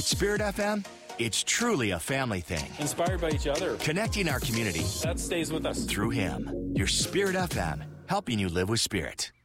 At Spirit FM, it's truly a family thing. Inspired by each other. Connecting our community. That stays with us. Through him. Your Spirit FM, helping you live with spirit.